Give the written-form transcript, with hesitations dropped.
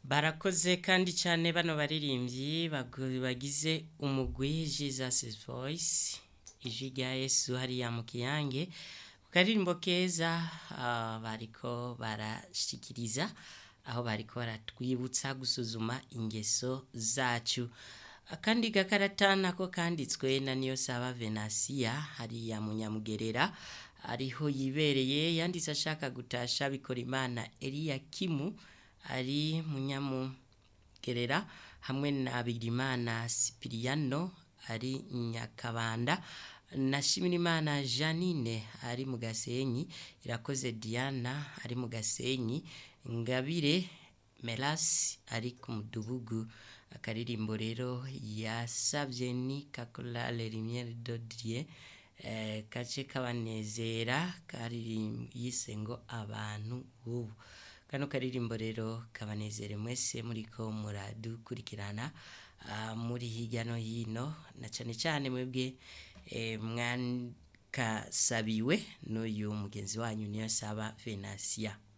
Barakoze kandi cyane bano baririmbyi bagize umugwi Jesus Voice ijwi rya Yesu hariya mu Kiyange karirimbo keza bariko barashikiriza aho bariko baratwibutsa gusuzuma ingeso zacu akandi gakarata nako kanditswe na Niyonsaba Venansia hariya mu Nyamugerera ariho yibereye yanditse ashaka gutasha Bikorimana Eliakimu ari Munyamugerera hamwe na Bigirimana Sipiriano ari Nyakabanda na Shimirimana Janine ari mu Gasenyi Irakoze Diana ari mu Gasenyi Ngabire Melas ari ku Mudugugu akaririmbo rero yasavye ni Kakolale Lumiere Dodrie kace kabanezera kari yisengo abantu ubu kano karirimbo rero kabanezere mwese muriko muradukurikirana muri hirya no hino na cyane cyane mwebwe mwankasabiwe n'uyu mugenzi wanyu Niyonsaba Venansia.